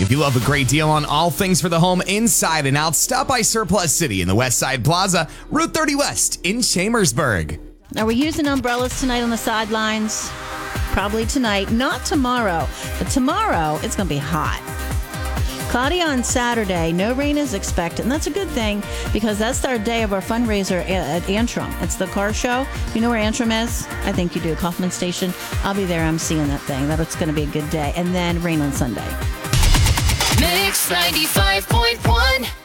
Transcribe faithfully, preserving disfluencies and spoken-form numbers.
If you love a great deal on all things for the home inside and out, stop by Surplus City in the West Side Plaza, Route thirty West in Chambersburg. Are we using umbrellas tonight on the sidelines? Probably tonight, not tomorrow. But tomorrow, it's going to be hot. Cloudy on Saturday, no rain is expected, and that's a good thing because that's our day of our fundraiser at Antrim. It's the car show. You know where Antrim is? I think you do, Kaufman Station. I'll be there. I'm seeing that thing. That's going to be a good day. And then rain on Sunday. Mix ninety-five point one.